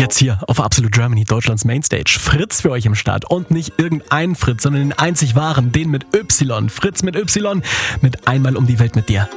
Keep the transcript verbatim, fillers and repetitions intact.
Jetzt hier auf Absolute Germany, Deutschlands Mainstage. Fritz für euch im Start. Und nicht irgendein Fritz, sondern den einzig wahren, den mit Y. Fritz mit Y, mit Einmal um die Welt mit dir.